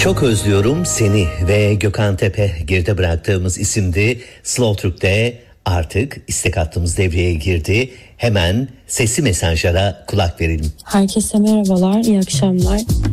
Çok özlüyorum seni ve Gökhan Tepe geride bıraktığımız isimdi. Slow Türk'te artık istek hattımız devreye girdi. Hemen sesli mesajlara kulak verelim. Herkese merhabalar, iyi akşamlar.